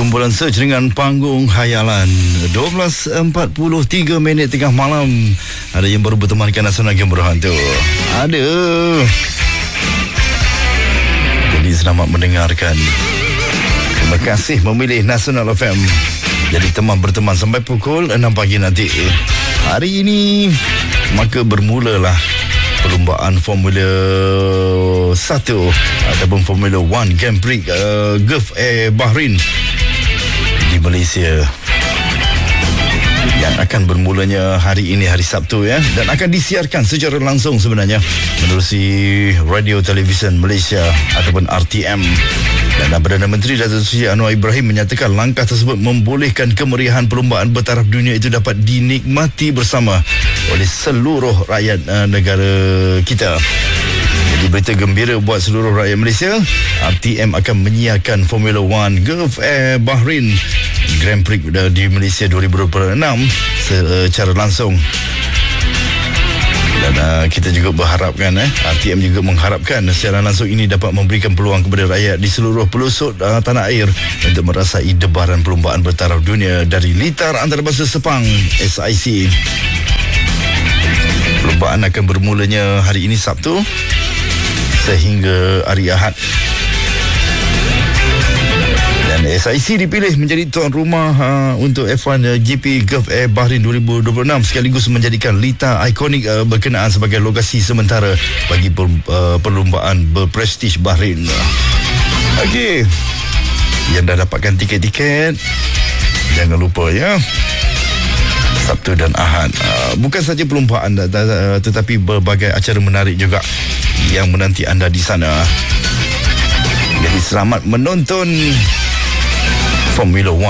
Kumpulan Search dengan Panggung Khayalan. 12.43 minit tengah malam. Ada yang baru bertemankan Nasional Game Berhantu. Ada. Jadi selamat mendengarkan. Terima kasih memilih Nasional FM. Jadi teman berteman sampai pukul 6 pagi nanti. Hari ini maka bermulalah perlumbaan Formula 1 ataupun Formula 1 Grand Prix Gulf Air Bahrain di Malaysia yang akan bermulanya hari ini, hari Sabtu ya, dan akan disiarkan secara langsung sebenarnya menerusi Radio Television Malaysia ataupun RTM. Dan Perdana Menteri Datuk Seri Anwar Ibrahim menyatakan langkah tersebut membolehkan kemeriahan perlumbaan bertaraf dunia itu dapat dinikmati bersama oleh seluruh rakyat negara kita. Jadi berita gembira buat seluruh rakyat Malaysia. RTM akan menyiarkan Formula 1 Gulf Air Bahrain Grand Prix di Malaysia 2026 secara langsung. Dan kita juga berharapkan RTM juga mengharapkan siaran langsung ini dapat memberikan peluang kepada rakyat di seluruh pelosok tanah air untuk merasai debaran perlumbaan bertaraf dunia dari litar antarabangsa Sepang SIC. Perlumbaan akan bermulanya hari ini Sabtu sehingga hari Ahad. Dan SIC dipilih menjadi tuan rumah untuk F1 GP Gulf Air Bahrain 2026 sekaligus menjadikan litar ikonik berkenaan sebagai lokasi sementara bagi perlumbaan berprestij Bahrain. Okey, yang dah dapatkan tiket-tiket, jangan lupa ya, Sabtu dan Ahad. Bukan saja perlumbaan tetapi berbagai acara menarik juga yang menanti anda di sana. Jadi selamat menonton Formula 1.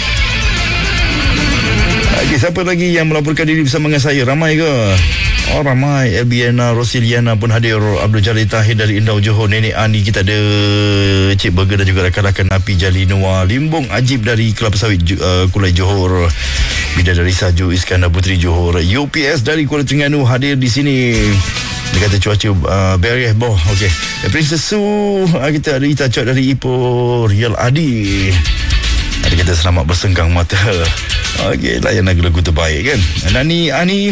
Okay, siapa lagi yang melaporkan diri bersama dengan saya? Ramai ke? Oh, ramai. Elbiana Rosiliana pun hadir. Abdul Jalil Tahir dari Indau Johor. Nenek Ani, kita ada Cik Burger dan juga rakan-rakan Napi Jali Noah. Limbong Ajib dari Kelapa Sawit Kulai Johor. Bidadari Saju Iskandar Putri Johor. UPS dari Kuala Terengganu hadir di sini. Dia kata cuaca beriah boh. Okey. Princess Su, kita ada Ita Cok dari Ipoh Rial Adi. Ada kita selamat bersenggang mata. Okey, layan lagu-lagu terbaik kan. Nani Ani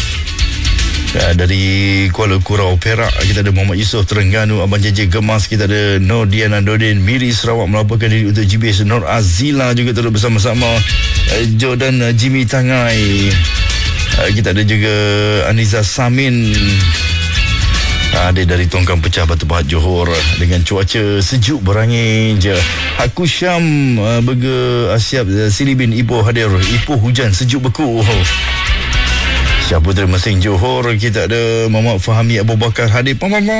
dari Kuala Kurau Perak. Kita ada Muhammad Yusof Terengganu. Abang JJ Gemas. Kita ada Nur Diana Dodin Miri Sarawak melaporkan diri untuk GBS. Nur Azila juga turut bersama-sama. Jordan Jimmy Tangai. Kita ada juga Aniza Samin. Ada dari Tongkang Pecah Batu Pahat Johor dengan cuaca sejuk berangin je. Haku Syam Burger Siap Sili bin Ipoh hadir. Ipoh hujan sejuk beku. Syah Puteri Mesing Johor. Kita ada Muhammad Fahmi Abu Bakar hadir.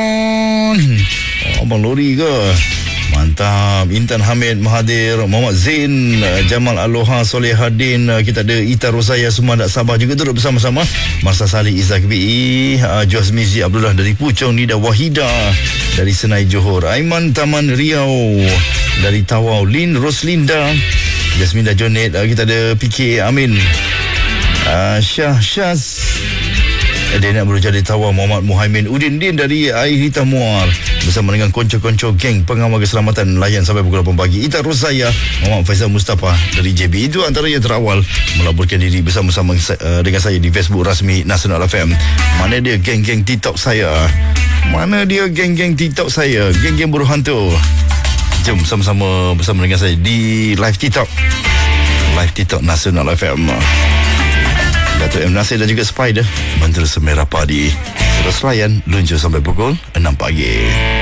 Abang lori ke? Mantap. Intan Hamid Mahathir, Muhammad Zain, Jamal Aloha, Soleh Hadin. Kita ada Ita Rosaya Sumandak Sabah juga turut bersama-sama. Marsa Salih Izzak BI, Juaz Mizi Abdullah dari Puchong, Nida Wahida dari Senai Johor, Aiman Taman Riau dari Tawau, Lin Roslinda, Jasminda Jonet. Kita ada PK Amin, Syah Syaz, Denak Berjadi Tawau, Muhammad Muhaimin Udin Din dari Air Hitam Muar bersama dengan konco-konco geng pengawal keselamatan layan sampai pukul 8 pagi. Ita Rosaya, Muhammad Faizal Mustafa dari JB. Itu antara yang terawal melaporkan diri bersama-sama dengan saya di Facebook rasmi Nasional FM. Mana dia geng-geng TikTok saya? Mana dia geng-geng TikTok saya? Geng-geng buruh hantu. Jom sama-sama bersama dengan saya di live TikTok. Live TikTok Nasional FM. Datuk M. Nasir dan juga Spider Menteri Semerah Padi. Terus layan luncur sampai pukul 6 pagi.